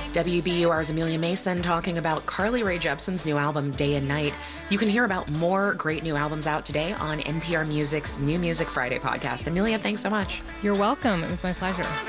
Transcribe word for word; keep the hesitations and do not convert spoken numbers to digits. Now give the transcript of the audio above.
W B U R's Amelia Mason talking about Carly Rae Jepsen's new album, Day and Night. You can hear about more great new albums out today on N P R Music's New Music Friday podcast. Amelia, thanks so much. You're welcome. It was my pleasure.